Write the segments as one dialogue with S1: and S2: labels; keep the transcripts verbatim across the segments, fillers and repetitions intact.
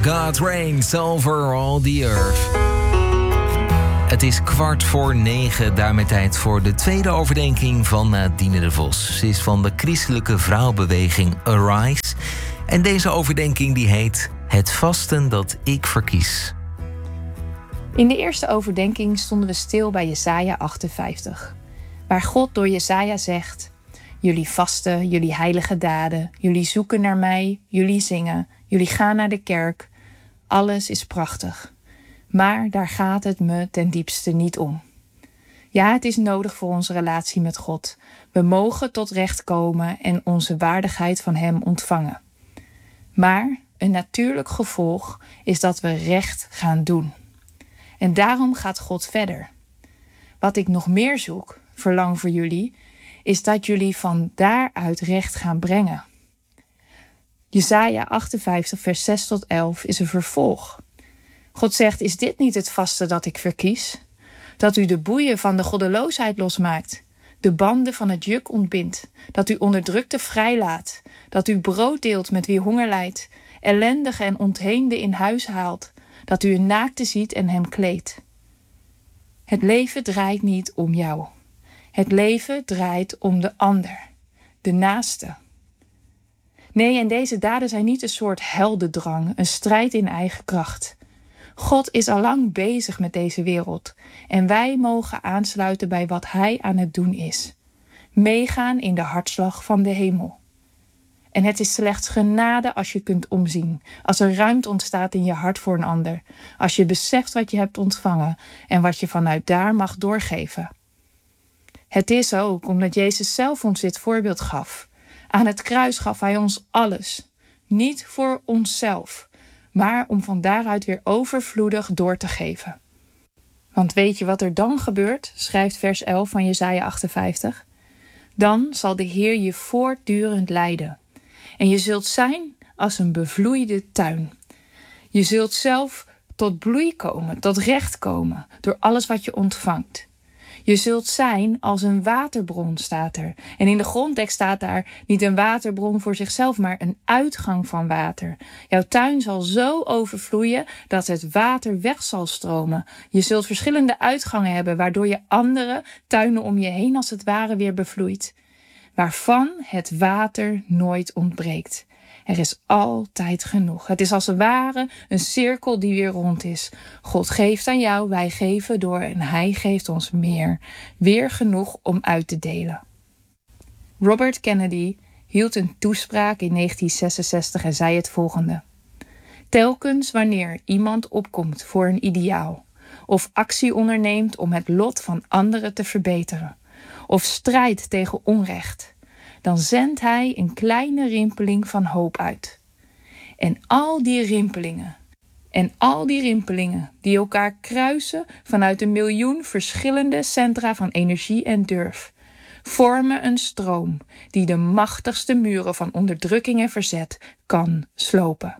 S1: God reigns over all the earth. Het is kwart voor negen, daarmee tijd voor de tweede overdenking van Nadine de Vos. Ze is van de christelijke vrouwbeweging Arise. En deze overdenking die heet Het vasten dat ik verkies.
S2: In de eerste overdenking stonden we stil bij Jesaja achtenvijftig. Waar God door Jesaja zegt: jullie vasten, jullie heilige daden, jullie zoeken naar mij, jullie zingen, jullie gaan naar de kerk. Alles is prachtig. Maar daar gaat het me ten diepste niet om. Ja, het is nodig voor onze relatie met God. We mogen tot recht komen en onze waardigheid van Hem ontvangen. Maar een natuurlijk gevolg is dat we recht gaan doen. En daarom gaat God verder. Wat ik nog meer zoek, verlang voor jullie, is dat jullie van daaruit recht gaan brengen. Jesaja achtenvijftig vers zes tot elf is een vervolg. God zegt: is dit niet het vasten dat ik verkies? Dat u de boeien van de goddeloosheid losmaakt, de banden van het juk ontbindt, dat u onderdrukte vrijlaat, dat u brood deelt met wie honger lijdt, ellendigen en ontheemden in huis haalt, dat u een naakte ziet en hem kleedt. Het leven draait niet om jou. Het leven draait om de ander, de naaste. Nee, en deze daden zijn niet een soort heldendrang, een strijd in eigen kracht. God is al lang bezig met deze wereld en wij mogen aansluiten bij wat Hij aan het doen is. Meegaan in de hartslag van de hemel. En het is slechts genade als je kunt omzien, als er ruimte ontstaat in je hart voor een ander, als je beseft wat je hebt ontvangen en wat je vanuit daar mag doorgeven. Het is ook omdat Jezus zelf ons dit voorbeeld gaf. Aan het kruis gaf Hij ons alles, niet voor onszelf, maar om van daaruit weer overvloedig door te geven. Want weet je wat er dan gebeurt, schrijft vers elf van Jesaja achtenvijftig? Dan zal de Heer je voortdurend leiden. En je zult zijn als een bevloeide tuin. Je zult zelf tot bloei komen, tot recht komen, door alles wat je ontvangt. Je zult zijn als een waterbron, staat er. En in de grondtekst staat daar niet een waterbron voor zichzelf, maar een uitgang van water. Jouw tuin zal zo overvloeien dat het water weg zal stromen. Je zult verschillende uitgangen hebben, waardoor je andere tuinen om je heen als het ware weer bevloeit. Waarvan het water nooit ontbreekt. Er is altijd genoeg. Het is als het ware een cirkel die weer rond is. God geeft aan jou, wij geven door en Hij geeft ons meer. Weer genoeg om uit te delen. Robert Kennedy hield een toespraak in negentien zesenzestig en zei het volgende: telkens wanneer iemand opkomt voor een ideaal, of actie onderneemt om het lot van anderen te verbeteren, of strijdt tegen onrecht, dan zendt hij een kleine rimpeling van hoop uit. En al die rimpelingen, en al die rimpelingen die elkaar kruisen vanuit een miljoen verschillende centra van energie en durf, vormen een stroom die de machtigste muren van onderdrukking en verzet kan slopen.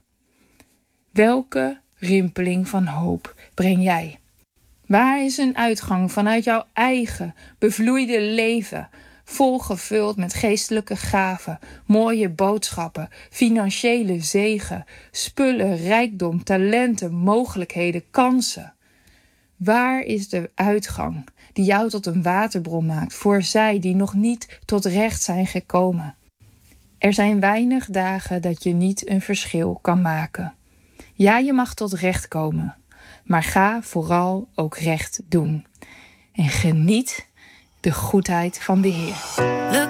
S2: Welke rimpeling van hoop breng jij? Waar is een uitgang vanuit jouw eigen bevloeide leven, volgevuld met geestelijke gaven, mooie boodschappen, financiële zegen, spullen, rijkdom, talenten, mogelijkheden, kansen? Waar is de uitgang die jou tot een waterbron maakt voor zij die nog niet tot recht zijn gekomen? Er zijn weinig dagen dat je niet een verschil kan maken. Ja, je mag tot recht komen, maar ga vooral ook recht doen. En geniet de goedheid van de Heer.